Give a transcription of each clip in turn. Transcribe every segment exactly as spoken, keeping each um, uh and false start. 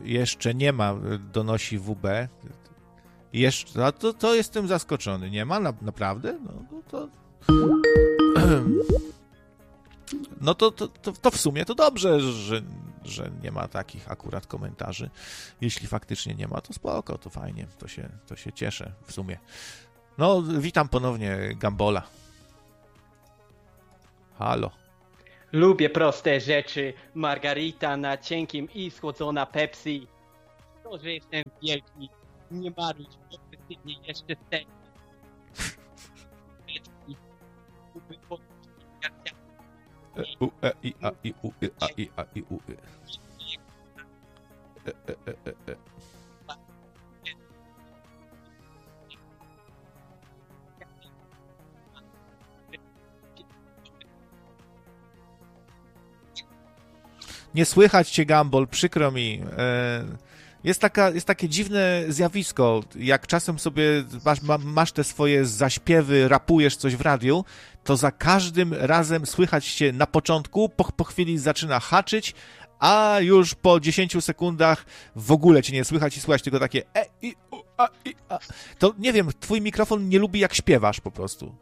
jeszcze nie ma, donosi W B. Jeszcze, no to, to jestem zaskoczony. Nie ma? Na, naprawdę? No, no to... No to, to, to, to w sumie to dobrze, że, że nie ma takich akurat komentarzy. Jeśli faktycznie nie ma, to spoko, to fajnie. To się, to się cieszę w sumie. No, witam ponownie Gambola. Halo. Lubię proste rzeczy. Margarita na cienkim i schłodzona Pepsi. To, że jestem wielki. Nie marudź, progresywnie jeszcze ten. U, e, i, a, i, u, e, a, i, a, i, u, e. E, e, e, e, e. Nie słychać cię, Gumball, przykro mi. Jest, taka, jest takie dziwne zjawisko, jak czasem sobie masz, masz te swoje zaśpiewy, rapujesz coś w radiu, to za każdym razem słychać cię na początku, po, po chwili zaczyna haczyć, a już po dziesięciu sekundach w ogóle cię nie słychać i słychać tylko takie e, i, u, a, i, a. To nie wiem, twój mikrofon nie lubi jak śpiewasz po prostu.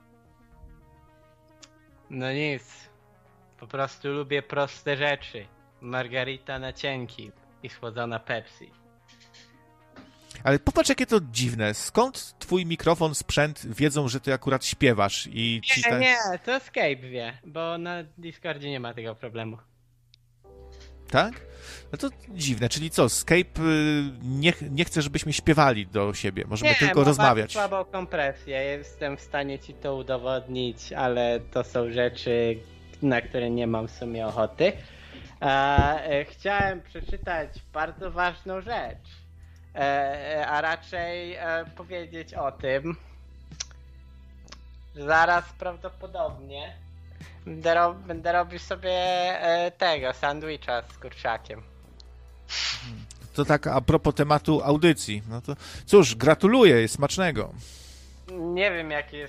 No nic. Po prostu lubię proste rzeczy. Margarita na cienkim i schłodzona Pepsi. Ale popatrz, jakie to dziwne. Skąd twój mikrofon, sprzęt wiedzą, że ty akurat śpiewasz? I ci Nie, te... nie, to Skype wie, bo na Discordzie nie ma tego problemu. Tak? No to dziwne. Czyli co, Skype nie, nie chce, żebyśmy śpiewali do siebie. Możemy nie, tylko ma rozmawiać. słabą kompresję. Jestem w stanie ci to udowodnić, ale to są rzeczy, na które nie mam w sumie ochoty. E, chciałem przeczytać bardzo ważną rzecz, e, a raczej e, powiedzieć o tym, że zaraz prawdopodobnie będę, ro, będę robił sobie e, tego sandwicha z kurczakiem. To tak a propos tematu audycji. No to cóż, gratuluję, smacznego. Nie wiem jaki jest